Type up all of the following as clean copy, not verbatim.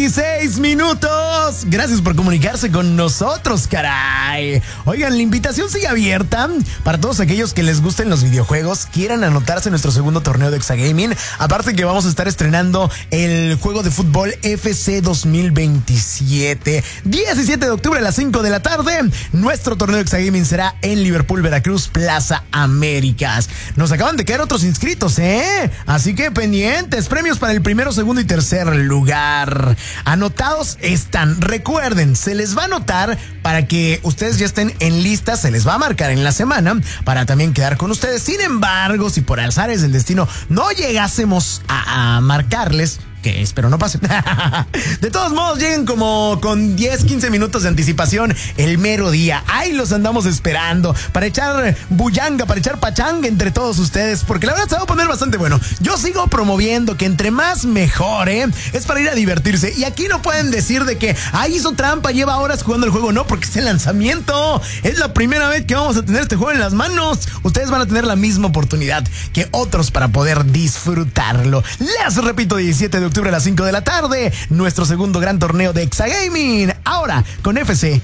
16 minutos. Gracias por comunicarse con nosotros, caray. Oigan, la invitación sigue abierta para todos aquellos que les gusten los videojuegos, quieran anotarse en nuestro segundo torneo de Exagaming. Aparte que vamos a estar estrenando el juego de fútbol FC 2027. 17 de octubre a las 5 de la tarde. Nuestro torneo de Exagaming será en Liverpool, Veracruz, Plaza Américas. Nos acaban de caer otros inscritos, Así que pendientes, premios para el primero, segundo y tercer lugar. Anotados están. Recuerden, se les va a anotar para que ustedes ya estén en lista, se les va a marcar en la semana para también quedar con ustedes. Sin embargo, si por azares del destino no llegásemos a marcarles, que espero no pase. De todos modos, lleguen como con 10, 15 minutos de anticipación el mero día. Ahí los andamos esperando para echar bullanga, para echar pachanga entre todos ustedes, porque la verdad se va a poner bastante bueno. Yo sigo promoviendo que entre más mejor, es para ir a divertirse. Y aquí no pueden decir de que, hizo trampa, lleva horas jugando el juego. No, porque es el lanzamiento. Es la primera vez que vamos a tener este juego en las manos. Ustedes van a tener la misma oportunidad que otros para poder disfrutarlo. Les repito, 17 de octubre a las 5 de la tarde, nuestro segundo gran torneo de Exagaming, ahora con FC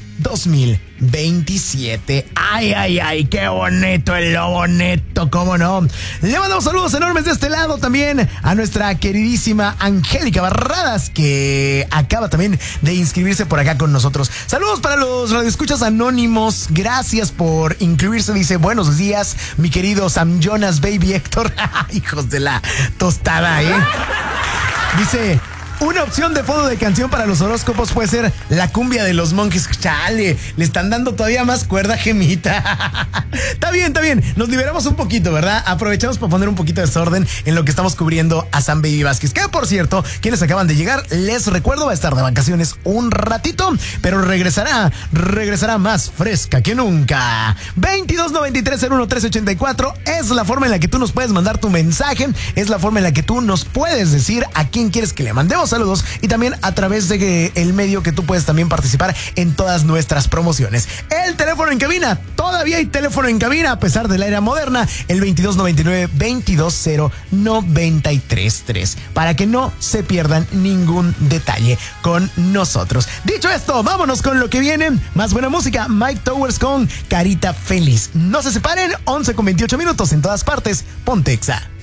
2027. Ay, qué bonito el lobo neto, cómo no. Le mandamos saludos enormes de este lado también a nuestra queridísima Angélica Barradas, que acaba también de inscribirse por acá con nosotros. Saludos para los radioescuchas anónimos, gracias por incluirse. Dice, buenos días, mi querido Sam Jonas, Baby Héctor. Hijos de la tostada, Dice, una opción de fondo de canción para los horóscopos puede ser la cumbia de los Monkeys. Chale, le están dando todavía más cuerda, Gemita. Está bien. Nos liberamos un poquito, ¿verdad? Aprovechamos para poner un poquito de desorden en lo que estamos cubriendo a Sam Baby Vázquez. Que, por cierto, quienes acaban de llegar, les recuerdo, va a estar de vacaciones un ratito, pero regresará más fresca que nunca. 2293-01384 es la forma en la que tú nos puedes mandar tu mensaje, es la forma en la que tú nos puedes decir a quién quieres que le mandemos saludos, y también a través de el medio que tú puedes también participar en todas nuestras promociones. El teléfono en cabina, todavía hay teléfono en cabina a pesar de la era moderna, el 2299-220-933, para que no se pierdan ningún detalle con nosotros. Dicho esto, vámonos con lo que viene. Más buena música, Mike Towers con Carita Feliz. No se separen, 11 con 28 minutos en todas partes. Ponte Exa.